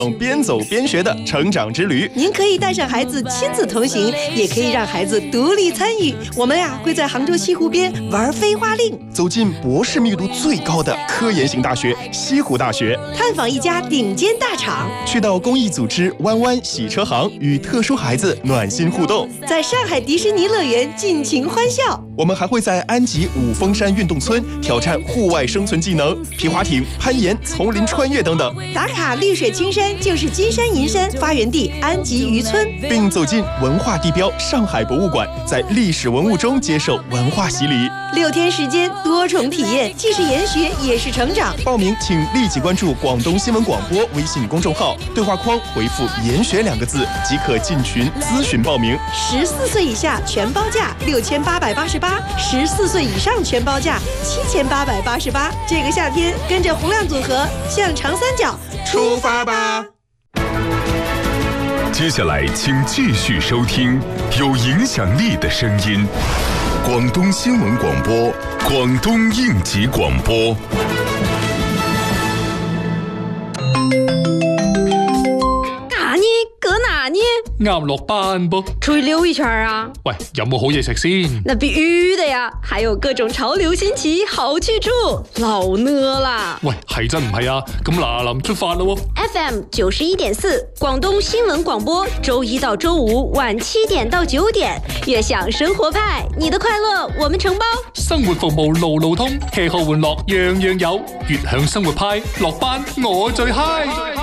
边走边学的成长之旅。 您可以带上孩子亲子同行，也可以让孩子独立参与。我们会在杭州西湖边玩飞花令， 走进博士密度最高的科研型大学西湖大学， 探访一家顶尖大厂， 去到公益组织弯弯洗车行与特殊孩子暖心互动， 在上海迪士尼乐园尽情欢笑。 我们还会在安吉五峰山运动村挑战户外生存技能，皮划艇、攀岩、丛林穿越等等。 打卡绿水青山就是金山银山发源地安吉渔村， 并走进文化地标上海博物馆，在历史文物中接受文化洗礼。 6天时间，多重体验，既是研学也是成长。 报名请立即关注广东新闻广播微信公众号，对话框回复“研学”2个字即可进群咨询报名。 14岁以下全包价6888，14岁以上全包价7888。这个夏天，跟着洪亮组合向长三角出发吧！ 接下来，请继续收听有影响力的声音——广东新闻广播、广东应急广播。 啱落班噃， 出去溜一圈啊！ 喂，有冇好嘢食先？ 那必須的呀，還有各種潮流新奇好去處，老呢啦！ 喂，係真唔係啊？咁嗱臨出發咯 ！FM 91.4，廣東新聞廣播，周一到周五晚7點到9點，悅享生活派，你的快樂我們承包。 生活服務路路通，吃喝玩樂樣樣有，悅享生活派，落班我最嗨。